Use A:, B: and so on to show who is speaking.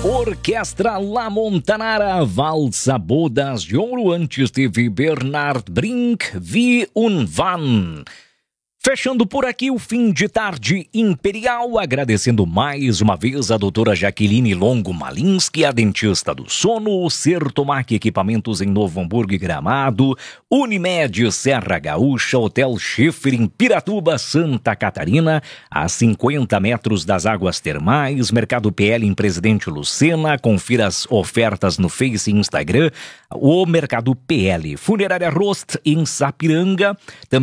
A: Orquestra La Montanara, Valsa Bodas de Ouro. Antes teve Bernard Brink, Wie und Wann. Fechando por aqui o fim de tarde imperial, agradecendo mais uma vez a doutora Jaqueline Longo Malinski, a dentista do sono, Sertomac Equipamentos em Novo Hamburgo e Gramado, Unimed Serra Gaúcha, Hotel Schiffer em Piratuba, Santa Catarina, a 50 metros das águas termais, Mercado PL em Presidente Lucena, confira as ofertas no Face e Instagram, o Mercado PL, Funerária Rost em Sapiranga, também